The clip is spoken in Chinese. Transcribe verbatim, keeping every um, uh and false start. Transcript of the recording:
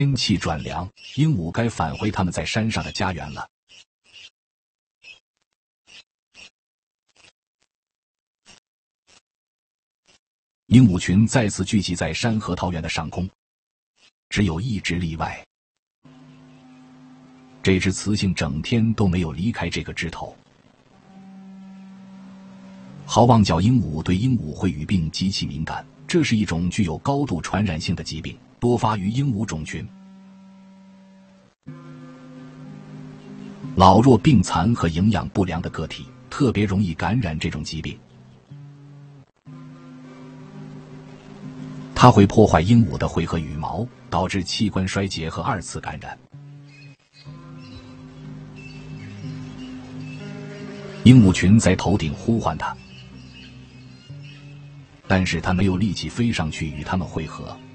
天气转凉，鹦鹉该返回它们在山上的家园了。鹦鹉群再次聚集在山河桃源的上空，只有一只例外。这只雌性整天都没有离开这个枝头。好望角鹦鹉对鹦鹉会语病极其敏感，这是一种具有高度传染性的疾病，多发于鹦鹉种群。老弱病残和营养不良的个体特别容易感染这种疾病，它会破坏鹦鹉的喙和羽毛，导致器官衰竭和二次感染。鹦鹉群在头顶呼唤它，但是它没有力气飞上去与它们会合。